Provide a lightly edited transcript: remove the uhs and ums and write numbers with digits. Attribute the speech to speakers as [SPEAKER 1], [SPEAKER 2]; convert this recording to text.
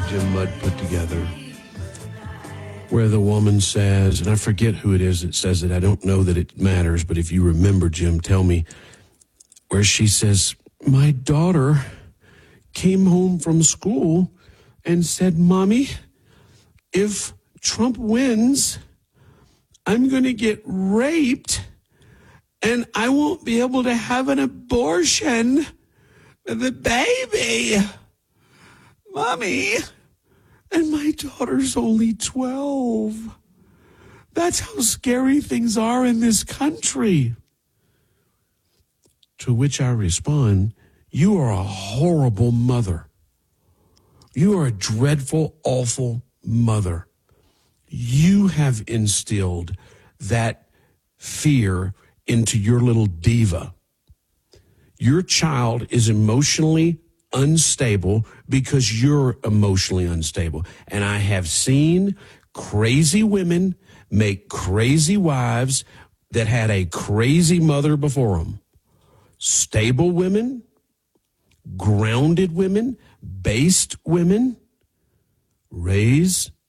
[SPEAKER 1] Jim Mudd put together, where the woman says, and I forget who it is that says it. I don't know that it matters, but if you remember, Jim, tell me, where she says, my daughter came home from school and said, Mommy, if Trump wins, I'm going to get raped and I won't be able to have an abortion with the baby. Mommy, and my daughter's only 12. That's how scary things are in this country. To which I respond, you are a horrible mother. You are a dreadful, awful mother. You have instilled that fear into your little diva. Your child is emotionally unstable because you're emotionally unstable. And I have seen crazy women make crazy wives that had a crazy mother before them. Stable women, grounded women, based women raise